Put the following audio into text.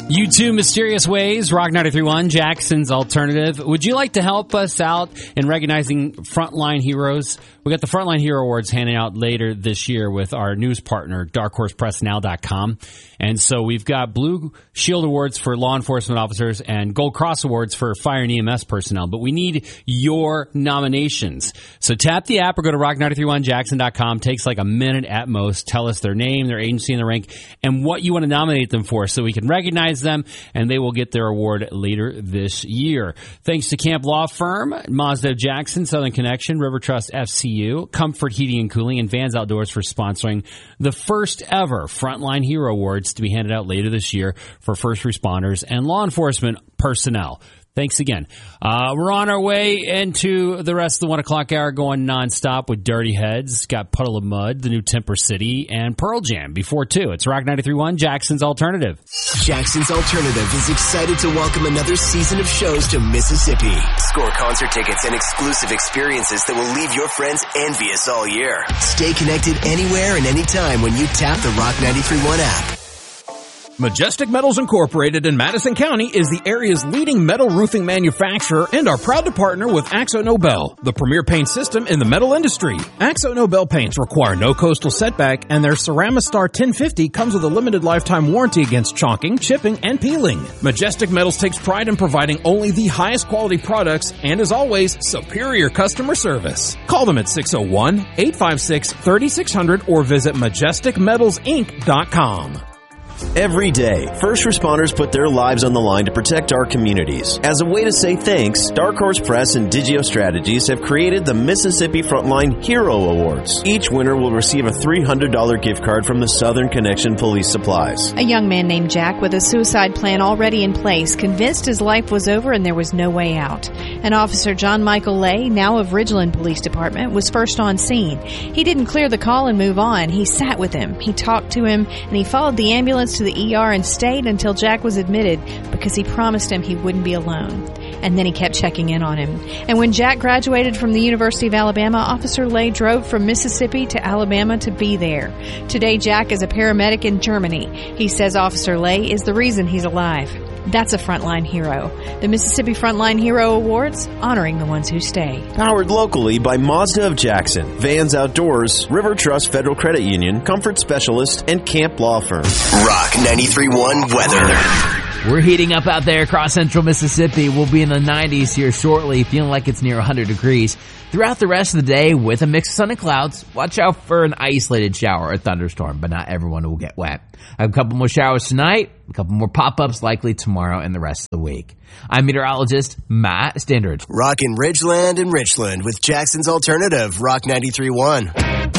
U2 Mysterious Ways, Rock 93.1, Jackson's Alternative. Would you like to help us out in recognizing frontline heroes? We got the Frontline Hero Awards handing out later this year with our news partner, darkhorsepressnow.com. And so we've got Blue Shield Awards for law enforcement officers and Gold Cross Awards for fire and EMS personnel. But we need your nominations. So tap the app or go to rock931jackson.com. Takes like a minute at most. Tell us their name, their agency, and their rank, and what you want to nominate them for so we can recognize them, and they will get their award later this year. Thanks to Camp Law Firm, Mazda of Jackson, Southern Connection, River Trust FCU, Comfort Heating and Cooling, and Vans Outdoors for sponsoring the first ever Frontline Hero Awards to be handed out later this year for first responders and law enforcement personnel. Thanks again. We're on our way into the rest of the 1 o'clock hour going nonstop with Dirty Heads. Got Puddle of Mud, The New Temper City, and Pearl Jam before 2. It's Rock 93.1, Jackson's Alternative. Jackson's Alternative is excited to welcome another season of shows to Mississippi. Score concert tickets and exclusive experiences that will leave your friends envious all year. Stay connected anywhere and anytime when you tap the Rock 93.1 app. Majestic Metals Incorporated in Madison County is the area's leading metal roofing manufacturer and are proud to partner with Axo Nobel, the premier paint system in the metal industry. Axo Nobel paints require no coastal setback, and their Ceramistar 1050 comes with a limited lifetime warranty against chalking, chipping, and peeling. Majestic Metals takes pride in providing only the highest quality products and, as always, superior customer service. Call them at 601-856-3600 or visit majesticmetalsinc.com. Every day, first responders put their lives on the line to protect our communities. As a way to say thanks, Dark Horse Press and Digio Strategies have created the Mississippi Frontline Hero Awards. Each winner will receive a $300 gift card from the Southern Connection Police Supplies. A young man named Jack with a suicide plan already in place, convinced his life was over and there was no way out. And Officer John Michael Lay, now of Ridgeland Police Department, was first on scene. He didn't clear the call and move on. He sat with him, he talked to him, and he followed the ambulance to the ER and stayed until Jack was admitted because he promised him he wouldn't be alone. And then he kept checking in on him. And when Jack graduated from the University of Alabama, Officer Lay drove from Mississippi to Alabama to be there. Today, Jack is a paramedic in Germany. He says Officer Lay is the reason he's alive. That's a frontline hero. The Mississippi Frontline Hero Awards, honoring the ones who stay. Powered locally by Mazda of Jackson, Vans Outdoors, River Trust Federal Credit Union, Comfort Specialist, and Camp Law Firm. Rock 93.1 weather. We're heating up out there across central Mississippi. We'll be in the 90s here shortly, feeling like it's near 100 degrees. Throughout the rest of the day, with a mix of sun and clouds, watch out for an isolated shower or thunderstorm, but not everyone will get wet. I have a couple more showers tonight, a couple more pop-ups likely tomorrow and the rest of the week. I'm meteorologist Matt Standard. Rockin' Ridgeland and Richland with Jackson's Alternative, Rock 93.1.